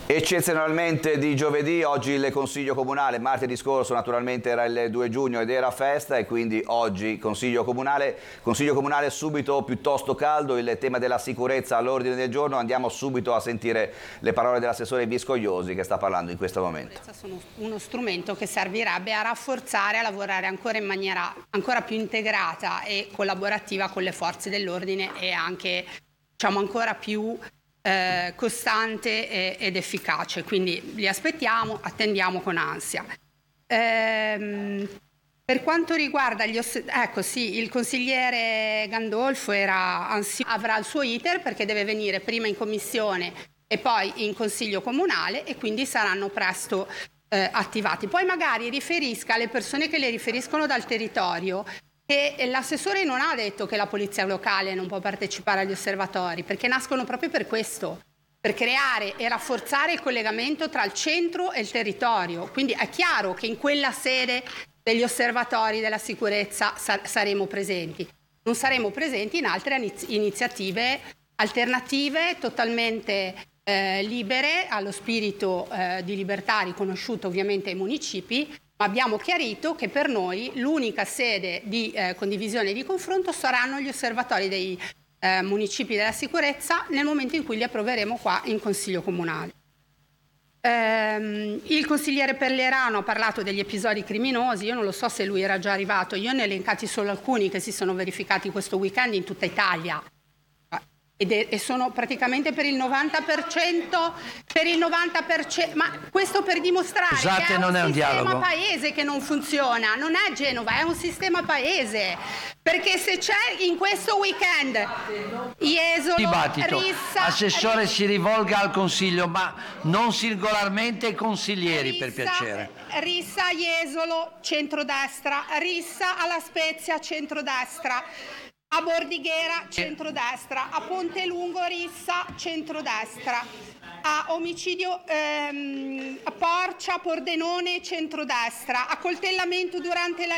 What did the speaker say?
Eccezionalmente di giovedì, oggi il Consiglio Comunale, martedì scorso naturalmente era il 2 giugno ed era festa e quindi oggi Consiglio Comunale subito piuttosto caldo, il tema della sicurezza all'ordine del giorno. Andiamo subito a sentire le parole dell'assessore Viscogliosi che sta parlando in questo momento. Sono uno strumento che servirebbe a rafforzare, a lavorare ancora in maniera ancora più integrata e collaborativa con le forze dell'ordine e anche ancora più costante ed efficace, quindi li attendiamo con ansia. Per quanto riguarda il consigliere Gandolfo avrà il suo iter perché deve venire prima in commissione e poi in consiglio comunale e quindi saranno presto attivati. Poi magari riferisca alle persone che le riferiscono dal territorio. E l'assessore non ha detto che la polizia locale non può partecipare agli osservatori, perché nascono proprio per questo, per creare e rafforzare il collegamento tra il centro e il territorio. Quindi è chiaro che in quella sede degli osservatori della sicurezza saremo presenti. Non saremo presenti in altre iniziative alternative totalmente libere, allo spirito di libertà riconosciuto ovviamente ai municipi. Ma abbiamo chiarito che per noi l'unica sede di condivisione e di confronto saranno gli osservatori dei municipi della sicurezza nel momento in cui li approveremo qua in Consiglio Comunale. Il consigliere Pellerano ha parlato degli episodi criminosi, io non lo so se lui era già arrivato, io ne ho elencati solo alcuni che si sono verificati questo weekend in tutta Italia. E sono praticamente per il 90%, ma questo per dimostrare che è un sistema paese che non funziona, non è Genova, è un sistema paese, perché se c'è in questo weekend Jesolo, Rissa... Assessore, si rivolga al Consiglio, ma non singolarmente ai consiglieri, per piacere. Rissa, Jesolo, centrodestra, Rissa alla Spezia, centrodestra. A Bordighera, centrodestra, a Pontelungo, Rissa, centrodestra, a omicidio a Porcia, Pordenone, centrodestra, a coltellamento durante la